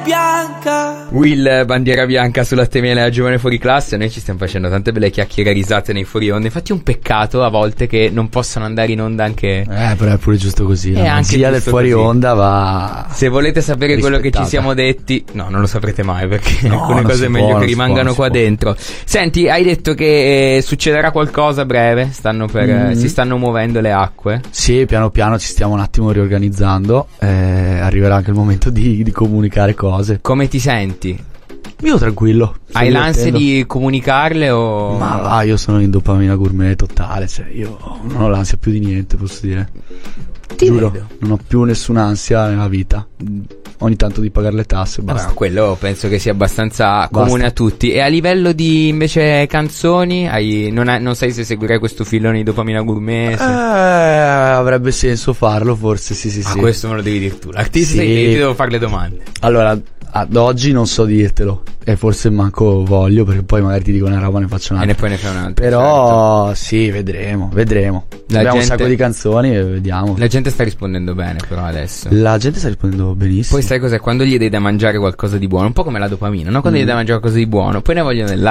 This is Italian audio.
bianca. Will, bandiera bianca sulla Temiele della giovane fuori classe. Noi ci stiamo facendo tante belle chiacchiere e risate nei fuori onda. Infatti è un peccato a volte che non possano andare in onda anche però è pure giusto così. La anche magia del fuori così. Onda va. Se volete sapere quello che ci siamo detti, no, non lo saprete mai, perché alcune cose è meglio che rimangano qua dentro. Senti, hai detto che succederà qualcosa a breve. Si stanno muovendo le acque. Sì, piano piano ci stiamo un attimo riorganizzando. Arriverà anche il momento di comunicare cose. Come ti senti? Io tranquillo. Hai l'ansia di comunicarle o? Ma va, io sono in dopamina gourmet totale. Cioè, io non ho l'ansia più di niente, posso dire. Ti Giuro, vedo. non ho più nessun'ansia nella vita. Ogni tanto di pagare le tasse, basta. No, quello penso che sia abbastanza comune a tutti. E a livello di invece canzoni, non sai se seguirai questo filone di dopamina gourmet? Avrebbe senso farlo, forse, sì. Questo me lo devi dire tu. L'artista, Sì. ti devo fare le domande. Allora, ad oggi non so dirtelo. E forse manco voglio, perché poi magari ti dico una roba, ne faccio un'altra. E poi ne fai un'altra. Però sì, vedremo. Abbiamo un sacco di canzoni e vediamo. La gente sta rispondendo bene però adesso. La gente sta rispondendo benissimo. Poi sai cos'è? Quando gli dai da mangiare qualcosa di buono, un po' come la dopamina, no? Quando gli dai da mangiare qualcosa di buono, poi ne vogliono